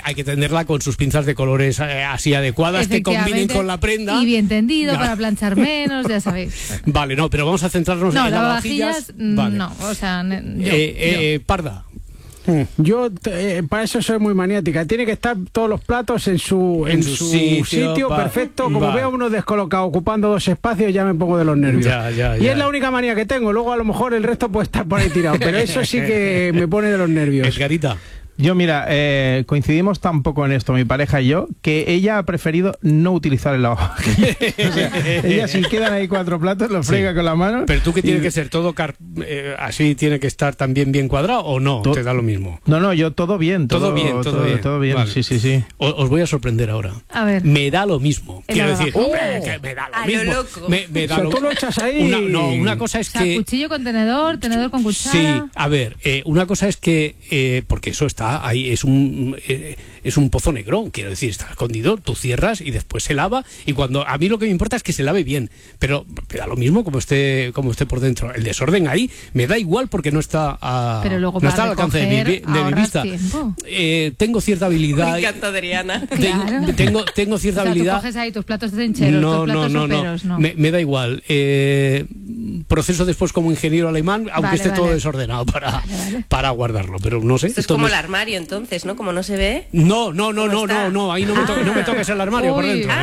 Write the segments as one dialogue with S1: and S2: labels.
S1: hay que tenderla con sus pinzas de colores así adecuadas que combinen con la prenda.
S2: Y bien tendido para planchar menos, ya sabéis.
S1: Vale, no, pero vamos a centrarnos en lavavajillas.
S2: Vale. No, o sea,
S1: Parda.
S3: Yo para eso soy muy maniática. Tiene que estar todos los platos en su sitio perfecto. Como veo uno descolocado ocupando 2 espacios, ya me pongo de los nervios. Y es la única manía que tengo. Luego a lo mejor el resto puede estar por ahí tirado, pero eso sí que me pone de los nervios.
S1: Edgarita.
S4: Yo, mira, coincidimos tan poco en esto, mi pareja y yo, que ella ha preferido no utilizar el lavavajillas. O sea, ella, si quedan ahí 4 platos, lo frega con la mano.
S1: Pero tú, que tiene que ser todo así, tiene que estar también bien cuadrado, ¿o no? ¿Te da lo mismo?
S4: No, yo todo bien.
S1: Todo bien.
S4: Vale. Sí.
S1: Os voy a sorprender ahora.
S2: A ver.
S1: Me da lo mismo. Quiero decir, que me da lo mismo.
S2: Lo loco.
S1: Me da
S3: tú lo echas ahí.
S1: Una cosa es que...
S2: cuchillo con tenedor con cuchara.
S1: Sí, a ver, una cosa es que... porque eso está ahí, es un pozo negro, quiero decir, está escondido, tú cierras y después se lava, y cuando a mí lo que me importa es que se lave bien, pero me da lo mismo como esté por dentro. El desorden ahí me da igual porque no está al alcance de mi vista. Tengo cierta habilidad.
S5: Me encanta, Adriana.
S1: Tengo cierta habilidad.
S2: Tú coges ahí tus platos trincheros, tus platos soperos, no.
S1: Me da igual. Proceso después como ingeniero alemán, aunque esté todo desordenado para guardarlo, pero no sé.
S5: Esto es como el armario, entonces, ¿no? Como no se ve.
S1: No, ahí no me toques el armario por dentro.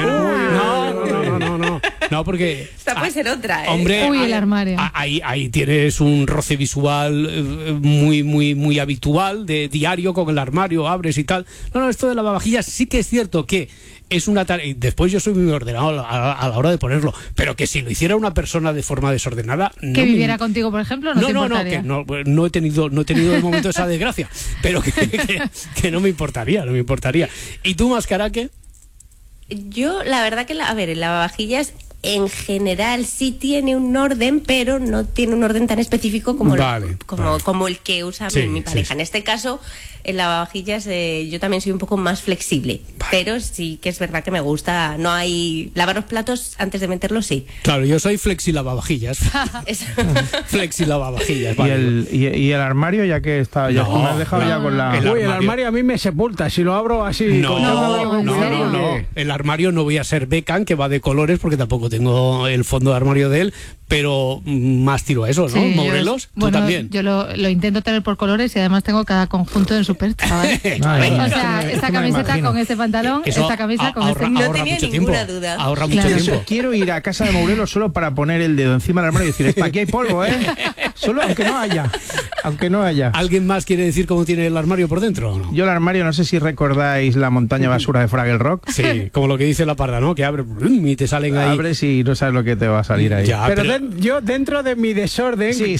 S1: No, porque...
S5: Esta puede ser otra, ¿eh?
S1: Hombre,
S2: el armario.
S1: Ahí tienes un roce visual muy habitual, de diario, con el armario, abres y tal. No, esto de lavavajillas sí que es cierto que es una tarea, y después yo soy muy ordenado a la hora de ponerlo, pero que si lo hiciera una persona de forma desordenada...
S2: Que viviera contigo, por ejemplo, no te importaría.
S1: No he tenido de momento esa desgracia, pero que no me importaría. ¿Y tú, Mascaraque?
S5: Yo, la verdad que, el lavavajillas en general sí tiene un orden, pero no tiene un orden tan específico como el que usa mi pareja. Sí. En este caso, el lavavajillas yo también soy un poco más flexible, pero sí que es verdad que me gusta, no hay... Lavar los platos antes de meterlos, sí.
S1: Claro, yo soy flexi-lavavajillas. Flexi-lavavajillas. Vale.
S4: ¿Y el armario, ya que está? Ya me has dejado ya con la...
S3: El armario a mí me sepulta, si lo abro así...
S1: No. El armario no voy a ser Beckham, que va de colores, porque tampoco tengo el fondo de armario de él, pero más tiro a eso, ¿no? Sí, Morelos, tú también.
S2: Yo lo intento tener por colores y además tengo cada conjunto en su percha, ¿vale? O sea, esta camiseta con este pantalón, esta camisa con este...
S5: No tenía ninguna duda.
S1: Ahorra mucho tiempo.
S4: Quiero ir a casa de Morelos solo para poner el dedo encima del armario y decir, aquí hay polvo, ¿eh? Solo aunque no haya.
S1: ¿Alguien más quiere decir cómo tiene el armario por dentro o no?
S4: Yo el armario, no sé si recordáis la montaña basura de Fraggle Rock.
S1: Sí, como lo que dice la Parda, ¿no? Que abre y te salen ahí...
S4: Abres y no sabes lo que te va a salir ahí.
S1: Ya,
S3: pero yo dentro de mi desorden...
S4: Sí,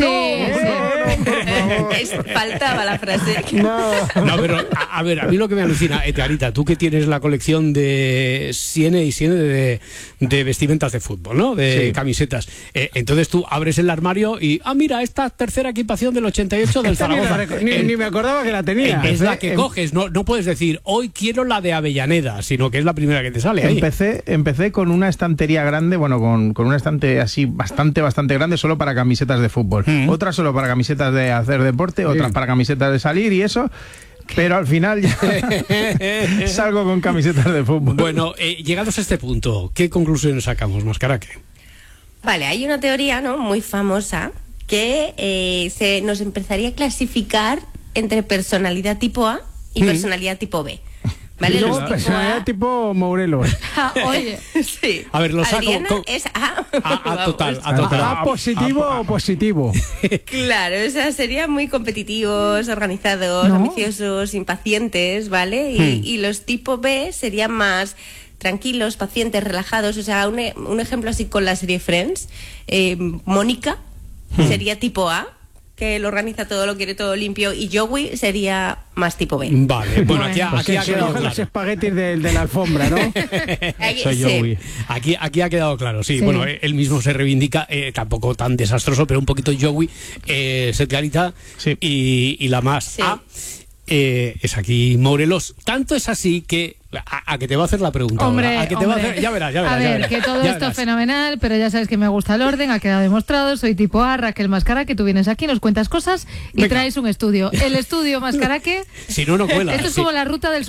S5: faltaba la frase.
S1: No, pero a ver, a mí lo que me alucina, Edgarita, tú que tienes la colección de Siene de vestimentas de fútbol, ¿no? De camisetas. Entonces tú abres el armario y, mira, esta tercera equipación del 88 del Zaragoza.
S3: Ni me acordaba que la tenía.
S1: Es la que coges, no puedes decir, hoy quiero la de Avellaneda, sino que es la primera que te sale ahí.
S4: Empecé con una estantería grande, con un estante así bastante grande, solo para camisetas de fútbol. Otra solo para camisetas de hacer deporte, otras para camisetas de salir y eso. Pero al final ya salgo con camisetas de fútbol.
S1: Bueno, llegados a este punto, ¿qué conclusiones sacamos, Mascaraque?
S5: Vale, hay una teoría, ¿no?, muy famosa que nos empezaría a clasificar entre personalidad tipo A y personalidad tipo B. ¿Vale?
S3: Luego personalidad tipo Morelos.
S5: Oye, sí.
S1: A ver, lo saco.
S5: Es A.
S1: A total.
S3: ¿A positivo o positivo?
S5: Claro, o sea, serían muy competitivos, organizados, ambiciosos, impacientes, ¿vale? Y los tipo B serían más tranquilos, pacientes, relajados. O sea, un ejemplo así con la serie Friends. Mónica sería tipo A, que lo organiza todo, lo quiere todo limpio, y Joey sería más tipo B.
S1: Vale, bueno, aquí ha quedado claro.
S3: Los espaguetis de la alfombra, ¿no?
S1: Soy Joey. Aquí ha quedado claro, sí. Bueno, él mismo se reivindica, tampoco tan desastroso, pero un poquito Joey, Edgarita, y la más A es aquí Morelos. Tanto es así que a que te va a hacer la pregunta.
S2: Hombre,
S1: ahora. Va a hacer, ya verás.
S2: A ver, que todo esto es fenomenal, pero ya sabes que me gusta el orden, ha quedado demostrado. Soy tipo A, Raquel Mascaraque, tú vienes aquí, nos cuentas cosas y traes un estudio. El estudio Mascaraque...
S1: Si no cuela.
S2: Esto es como la ruta del